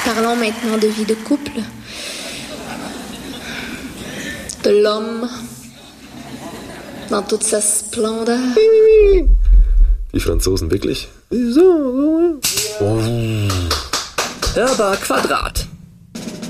Parlons maintenant de vie de couple. De l'homme dans toute sa splendeur. Die Franzosen wirklich? Hörbar Quadrat.